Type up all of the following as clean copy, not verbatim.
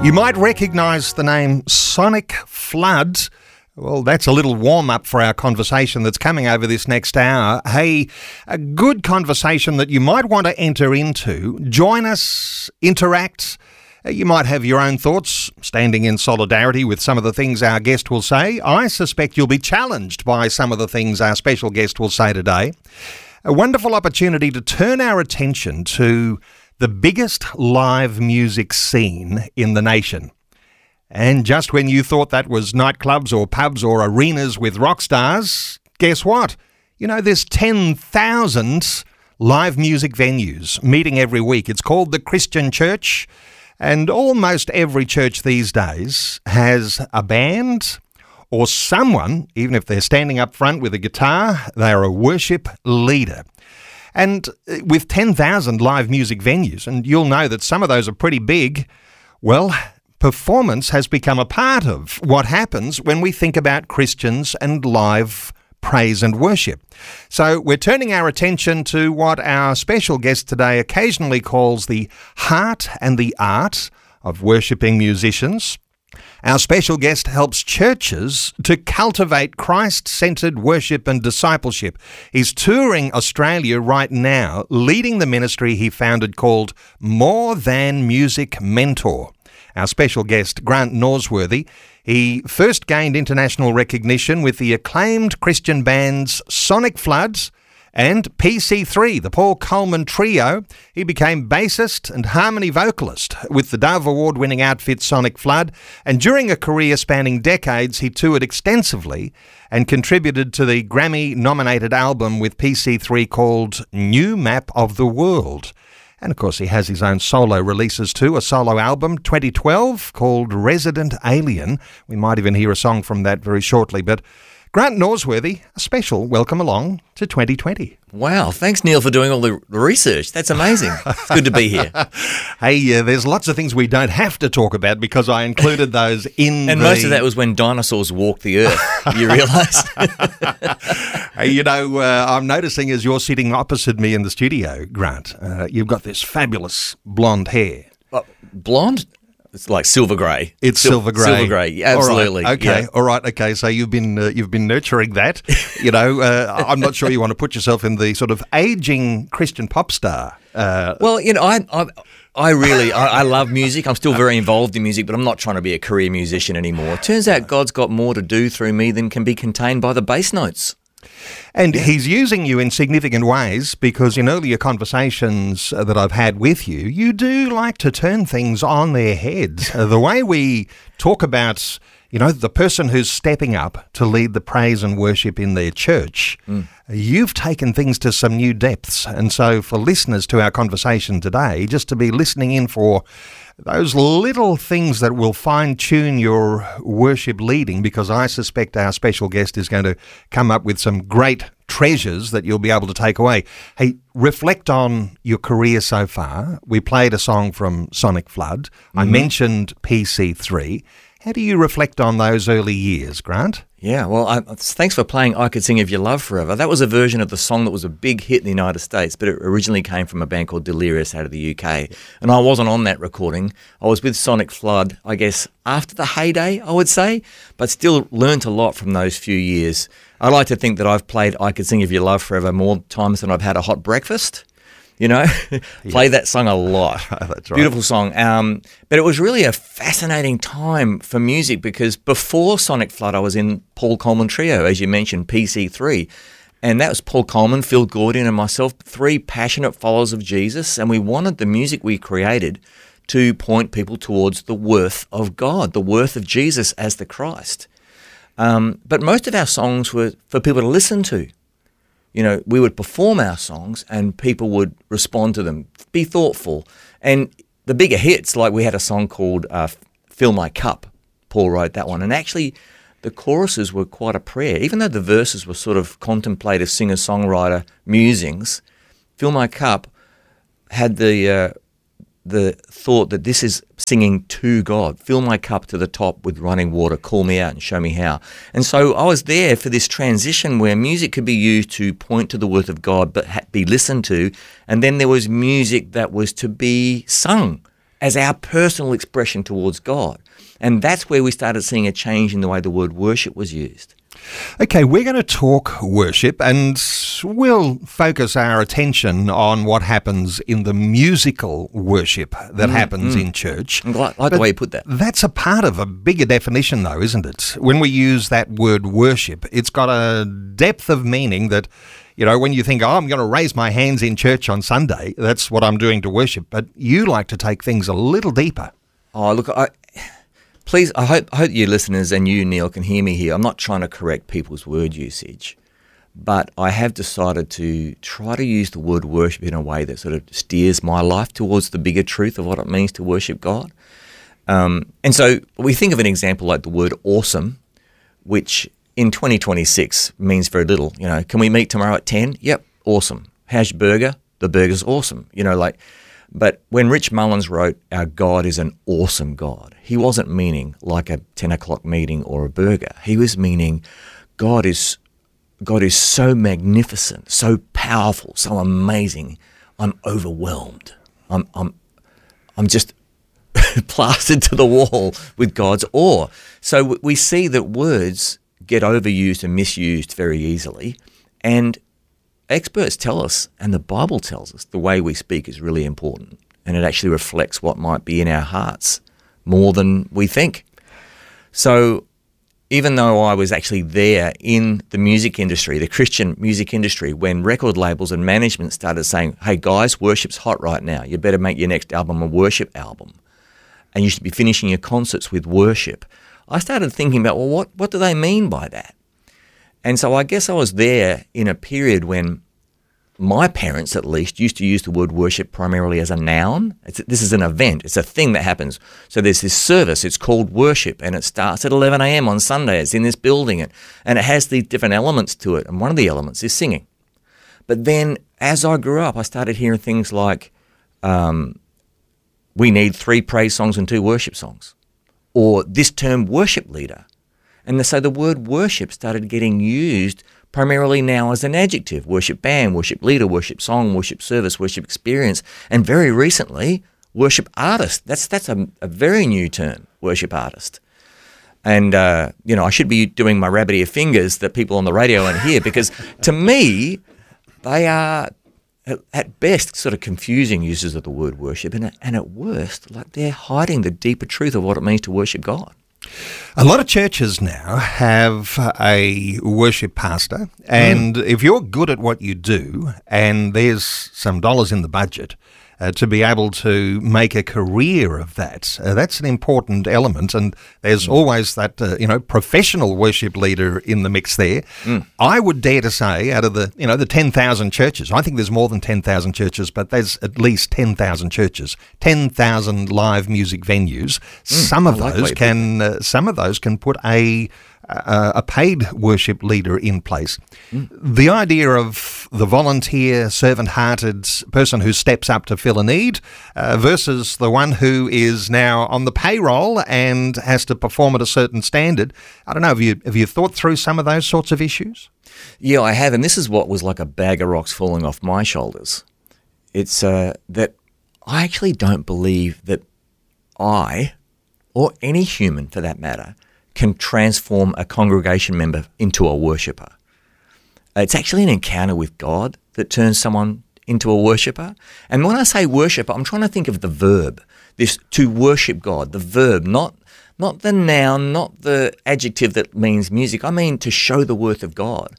You might recognise the name Sonic Flood. Well, that's a little warm-up for our conversation that's coming over this next hour. Hey, a good conversation that you might want to enter into. Join us, interact. You might have your own thoughts, standing in solidarity with some of the things our guest will say. I suspect you'll be challenged by some of the things our special guest will say today. A wonderful opportunity to turn our attention to the biggest live music scene in the nation. And just when you thought that was nightclubs or pubs or arenas with rock stars, guess what? You know, there's 10,000 live music venues meeting every week. It's called the Christian Church, and almost every church these days has a band or someone, even if they're standing up front with a guitar, they're a worship leader. And with 10,000 live music venues, and you'll know that some of those are pretty big, well, performance has become a part of what happens when we think about Christians and live praise and worship. So we're turning our attention to what our special guest today occasionally calls the heart and the art of worshipping musicians. Our special guest helps churches to cultivate Christ-centred worship and discipleship. He's touring Australia right now, leading the ministry he founded called More Than Music Mentor. Our special guest, Grant Norsworthy, he first gained international recognition with the acclaimed Christian bands Sonic Flood and PC3, the Paul Coleman Trio. He became bassist and harmony vocalist with the Dove Award-winning outfit Sonic Flood, and during a career spanning decades, he toured extensively and contributed to the Grammy-nominated album with PC3 called New Map of the World. And of course, he has his own solo releases too, a solo album, 2012, called Resident Alien. We might even hear a song from that very shortly, but Grant Norsworthy, a special welcome along to 2020. Wow, thanks Neil for doing all the research. That's amazing. It's good to be here. Hey, there's lots of things we don't have to talk about because I included those in And most of that was when dinosaurs walked the earth, you realise? Hey, you know, I'm noticing as you're sitting opposite me in the studio, Grant, you've got this fabulous blonde hair. Blonde? It's like silver grey. It's silver grey. Silver grey, yeah, absolutely. All right, okay, yeah. All right, okay. So you've been nurturing that. You know, I'm not sure you want to put yourself in the sort of aging Christian pop star. Well, you know, I love music. I'm still very involved in music, but I'm not trying to be a career musician anymore. Turns out God's got more to do through me than can be contained by the bass notes. And he's using you in significant ways because in earlier conversations that I've had with you, you do like to turn things on their heads. The way we talk about, you know, the person who's stepping up to lead the praise and worship in their church, you've taken things to some new depths. And so for listeners to our conversation today, just to be listening in for those little things that will fine-tune your worship leading, because I suspect our special guest is going to come up with some great treasures that you'll be able to take away. Hey, reflect on your career so far. We played a song from Sonic Flood. I mentioned PC3. How do you reflect on those early years, Grant? Yeah, well, thanks for playing I Could Sing of Your Love Forever. That was a version of the song that was a big hit in the United States, but it originally came from a band called Delirious out of the UK. And I wasn't on that recording. I was with Sonic Flood, I guess, after the heyday, I would say, but still learnt a lot from those few years. I like to think that I've played I Could Sing of Your Love Forever more times than I've had a hot breakfast. You know, play that song a lot. That's right. Beautiful song. But it was really a fascinating time for music because before Sonic Flood, I was in Paul Coleman Trio, as you mentioned, PC3. And that was Paul Coleman, Phil Gordian and myself, three passionate followers of Jesus. And we wanted the music we created to point people towards the worth of God, the worth of Jesus as the Christ. But most of our songs were for people to listen to. You know, we would perform our songs and people would respond to them, be thoughtful. And the bigger hits, like we had a song called Fill My Cup. Paul wrote that one. And actually, the choruses were quite a prayer. Even though the verses were sort of contemplative singer-songwriter musings, Fill My Cup had the thought that this is singing to God. Fill my cup to the top with running water. Call me out and show me how. And so I was there for this transition where music could be used to point to the worth of God but be listened to. And then there was music that was to be sung as our personal expression towards God. And that's where we started seeing a change in the way the word worship was used. Okay, we're going to talk worship, and we'll focus our attention on what happens in the musical worship that happens in church. I like the way you put that. That's a part of a bigger definition, though, isn't it? When we use that word worship, it's got a depth of meaning that, you know, when you think, I'm going to raise my hands in church on Sunday, that's what I'm doing to worship. But you like to take things a little deeper. Oh, look, please, I hope you listeners and you, Neil, can hear me here. I'm not trying to correct people's word usage, but I have decided to try to use the word worship in a way that sort of steers my life towards the bigger truth of what it means to worship God. And so we think of an example like the word awesome, which in 2026 means very little. You know, can we meet tomorrow at 10? Yep, awesome. How's your burger? The burger's awesome. You know, like, but when Rich Mullins wrote, our God is an awesome God, he wasn't meaning like a 10 o'clock meeting or a burger. He was meaning God is so magnificent, so powerful, so amazing. I'm overwhelmed. I'm just plastered to the wall with God's awe. So we see that words get overused and misused very easily, and experts tell us, and the Bible tells us, the way we speak is really important, and it actually reflects what might be in our hearts more than we think. So even though I was actually there in the music industry, the Christian music industry, when record labels and management started saying, hey guys, worship's hot right now, you better make your next album a worship album, and you should be finishing your concerts with worship, I started thinking about, well, what do they mean by that? And so I guess I was there in a period when my parents, at least, used to use the word worship primarily as a noun. This is an event. It's a thing that happens. So there's this service. It's called worship, and it starts at 11 a.m. on Sunday. It's in this building, and it has these different elements to it, and one of the elements is singing. But then as I grew up, I started hearing things like, we need 3 praise songs and 2 worship songs, or this term worship leader. And so the word worship started getting used primarily now as an adjective: worship band, worship leader, worship song, worship service, worship experience, and very recently, worship artist. That's a very new term, worship artist. And, you know, I should be doing my rabbit ear fingers that people on the radio won't hear, because to me, they are at best sort of confusing uses of the word worship, and at worst, like, they're hiding the deeper truth of what it means to worship God. A lot of churches now have a worship pastor, and if you're good at what you do and there's some dollars in the budget to be able to make a career of that, that's an important element, and there's always that professional worship leader in the mix there. I would dare to say, out of the 10,000 churches, I think there's more than 10,000 churches, but there's at least 10,000 churches, 10,000 live music venues. Some of those can put a paid worship leader in place. The idea of the volunteer, servant-hearted person who steps up to fill a need versus the one who is now on the payroll and has to perform at a certain standard. I don't know, have you thought through some of those sorts of issues? Yeah, I have, and this is what was like a bag of rocks falling off my shoulders. It's that I actually don't believe that I, or any human for that matter, can transform a congregation member into a worshipper. It's actually an encounter with God that turns someone into a worshipper. And when I say worshipper, I'm trying to think of the verb, this to worship God, the verb, not the noun, not the adjective that means music. I mean to show the worth of God.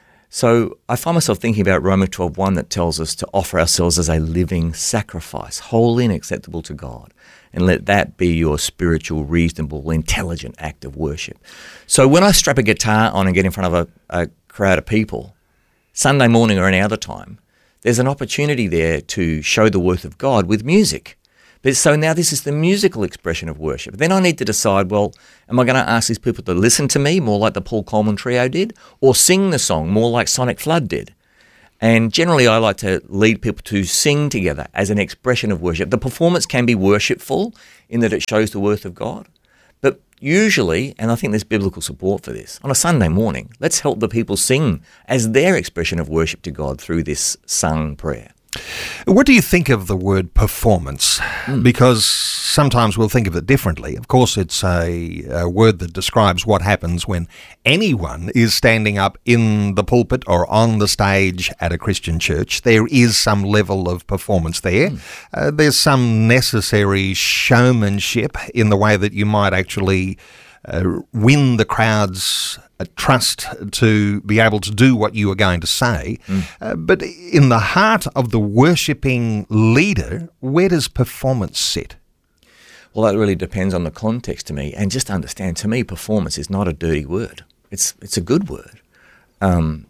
So I find myself thinking about Romans 12:1 that tells us to offer ourselves as a living sacrifice, holy and acceptable to God. And let that be your spiritual, reasonable, intelligent act of worship. So when I strap a guitar on and get in front of a crowd of people, Sunday morning or any other time, there's an opportunity there to show the worth of God with music. But so now this is the musical expression of worship. Then I need to decide, well, am I going to ask these people to listen to me more like the Paul Coleman Trio did, or sing the song more like Sonic Flood did? And generally, I like to lead people to sing together as an expression of worship. The performance can be worshipful in that it shows the worth of God. But usually, and I think there's biblical support for this, on a Sunday morning, let's help the people sing as their expression of worship to God through this sung prayer. What do you think of the word performance? Because sometimes we'll think of it differently. Of course, it's a word that describes what happens when anyone is standing up in the pulpit or on the stage at a Christian church. There is some level of performance there. There's some necessary showmanship in the way that you might actually win the crowd's trust to be able to do what you are going to say. But in the heart of the worshipping leader, where does performance sit? Well, that really depends on the context to me. And just understand, to me, performance is not a dirty word. It's a good word. And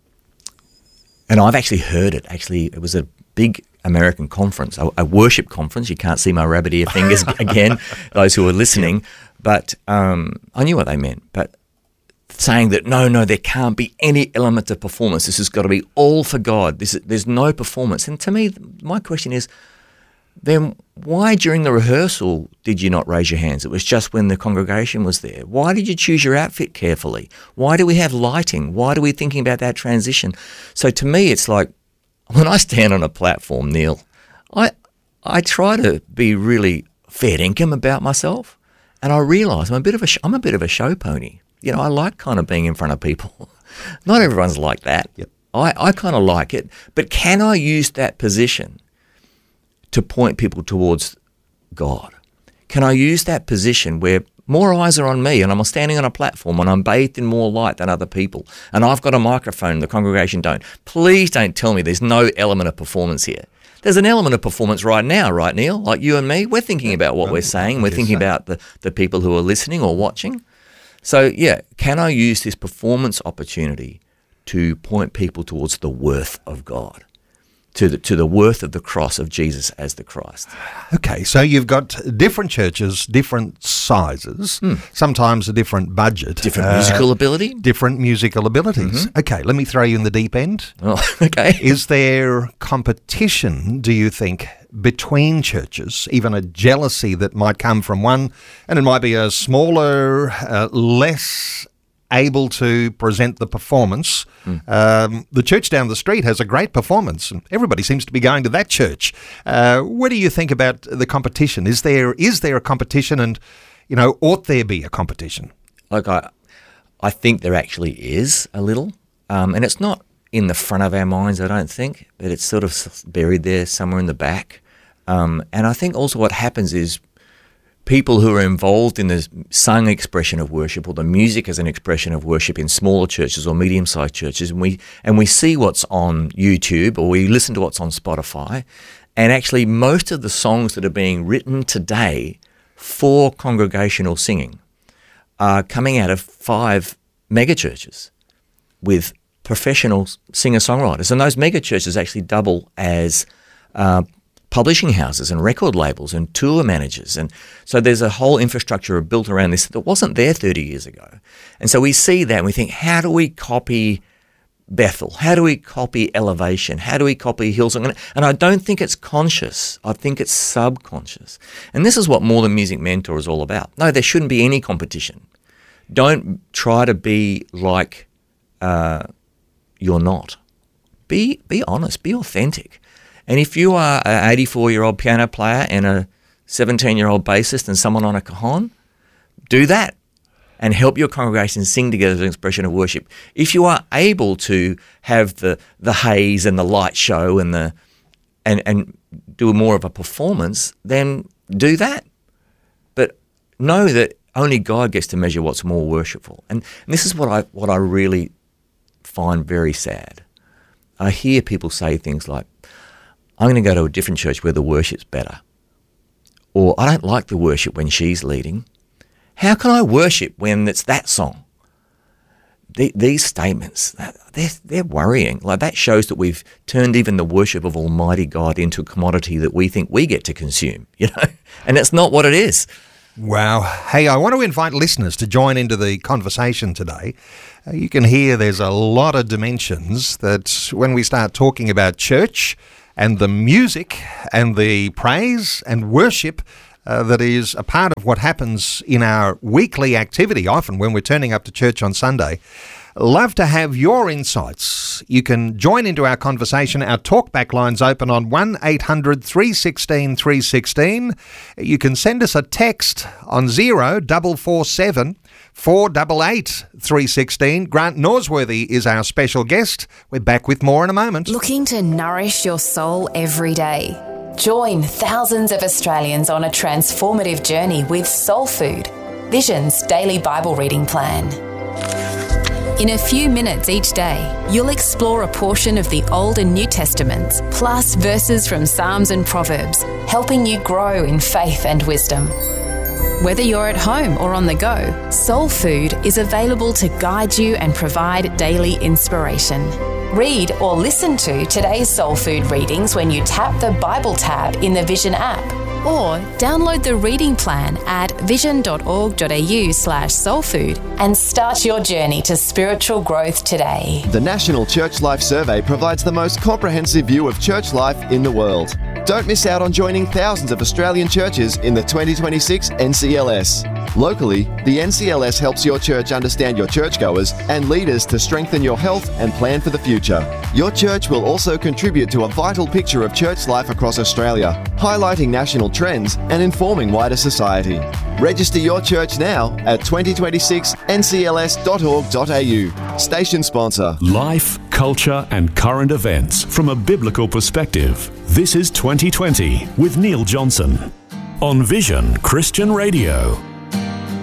I've actually heard it. Actually, it was a big American conference, a worship conference. You can't see my rabbit ear fingers again, those who are listening. But I knew what they meant. But saying that, no, there can't be any element of performance. This has got to be all for God. There's no performance. And to me, my question is, then why during the rehearsal did you not raise your hands? It was just when the congregation was there. Why did you choose your outfit carefully? Why do we have lighting? Why are we thinking about that transition? So to me, it's like, when I stand on a platform, Neil, I try to be really fair dinkum about myself, and I realise I'm a bit of a show pony. You know, I like kind of being in front of people. Not everyone's like that. Yep. I kind of like it, but can I use that position to point people towards God? Can I use that position where more eyes are on me and I'm standing on a platform and I'm bathed in more light than other people and I've got a microphone, the congregation don't? Please don't tell me there's no element of performance here. There's an element of performance right now, right, Neil? Like you and me, we're thinking about what we're saying. We're thinking about the people who are listening or watching. So, yeah, can I use this performance opportunity to point people towards the worth of God, to the worth of the cross of Jesus as the Christ? Okay, so you've got different churches, different sizes, sometimes a different budget. Different musical ability? Different musical abilities. Okay, let me throw you in the deep end. Oh, okay. Is there competition, do you think, between churches, even a jealousy that might come from one, and it might be a smaller, less able to present the performance? The church down the street has a great performance and everybody seems to be going to that church. What do you think about the competition? Is there a competition, and, you know, ought there be a competition? Like I think there actually is a little, and it's not in the front of our minds, I don't think, but it's sort of buried there somewhere in the back. And I think also what happens is people who are involved in the sung expression of worship or the music as an expression of worship in smaller churches or medium-sized churches, and we see what's on YouTube or we listen to what's on Spotify, and actually most of the songs that are being written today for congregational singing are coming out of 5 megachurches with professional singer-songwriters. And those megachurches actually double as publishing houses and record labels and tour managers. And so there's a whole infrastructure built around this that wasn't there 30 years ago. And so we see that and we think, how do we copy Bethel? How do we copy Elevation? How do we copy Hillsong? And I don't think it's conscious. I think it's subconscious. And this is what More Than Music Mentor is all about. No, there shouldn't be any competition. Don't try to be like you're not. Be honest. Be authentic. And if you are an 84-year-old piano player and a 17-year-old bassist and someone on a cajon, do that and help your congregation sing together as an expression of worship. If you are able to have the haze and the light show and and do more of a performance, then do that. But know that only God gets to measure what's more worshipful. And this is what I really find very sad. I hear people say things like, I'm going to go to a different church where the worship's better. Or, I don't like the worship when she's leading. How can I worship when it's that song? These statements, they're worrying. Like, that shows that we've turned even the worship of Almighty God into a commodity that we think we get to consume, you know? And that's not what it is. Wow. Hey, I want to invite listeners to join into the conversation today. You can hear there's a lot of dimensions that when we start talking about church and the music and the praise and worship that is a part of what happens in our weekly activity, often when we're turning up to church on Sunday, Love to have your insights. You can join into our conversation. Our talkback line's open on 1800 316 316. You can send us a text on 0447 488 316. Grant Norsworthy is our special guest. We're back with more in a moment. Looking to nourish your soul every day? Join thousands of Australians on a transformative journey with Soul Food, Vision's daily Bible reading plan. In a few minutes each day, you'll explore a portion of the Old and New Testaments, plus verses from Psalms and Proverbs, helping you grow in faith and wisdom. Whether you're at home or on the go, Soul Food is available to guide you and provide daily inspiration. Read or listen to today's Soul Food readings when you tap the Bible tab in the Vision app, or download the reading plan at vision.org.au/soulfood and start your journey to spiritual growth today. The National Church Life Survey provides the most comprehensive view of church life in the world. Don't miss out on joining thousands of Australian churches in the 2026 NCLS. Locally, the NCLS helps your church understand your churchgoers and leaders to strengthen your health and plan for the future. Your church will also contribute to a vital picture of church life across Australia, highlighting national trends and informing wider society. Register your church now at 2026ncls.org.au. Station sponsor. Life, culture and current events from a biblical perspective. This is 2020 with Neil Johnson on Vision Christian Radio.